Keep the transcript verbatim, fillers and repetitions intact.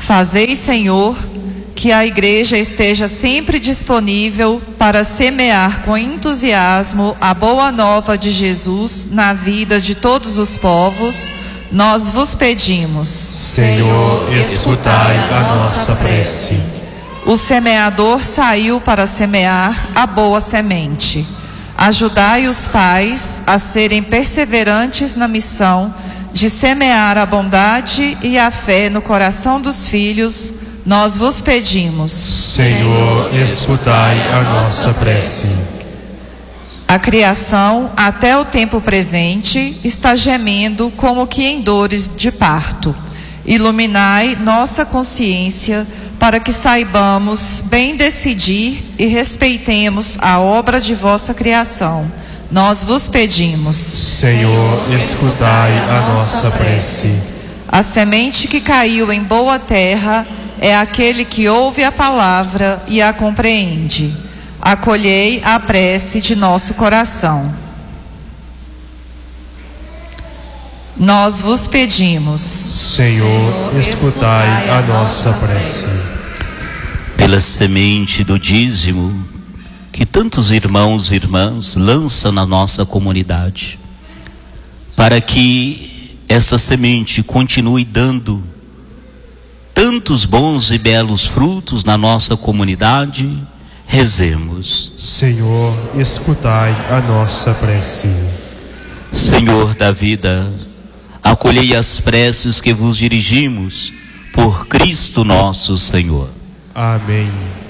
Fazei, Senhor, que a Igreja esteja sempre disponível para semear com entusiasmo a boa nova de Jesus na vida de todos os povos. Nós vos pedimos. Senhor, escutai a nossa prece. O semeador saiu para semear a boa semente. Ajudai os pais a serem perseverantes na missão de semear a bondade e a fé no coração dos filhos. Nós vos pedimos. Senhor, escutai a nossa prece. A criação, até o tempo presente, está gemendo como que em dores de parto. Iluminai nossa consciência para que saibamos bem decidir e respeitemos a obra de vossa criação. Nós vos pedimos. Senhor, escutai a nossa prece. A semente que caiu em boa terra é aquele que ouve a palavra e a compreende. Acolhei a prece de nosso coração. Nós vos pedimos. Senhor, escutai a nossa prece. Pela semente do dízimo que tantos irmãos e irmãs lançam na nossa comunidade, para que essa semente continue dando tantos bons e belos frutos na nossa comunidade, rezemos. Senhor, escutai a nossa prece. Senhor da vida, acolhei as preces que vos dirigimos, por Cristo nosso Senhor. Amém.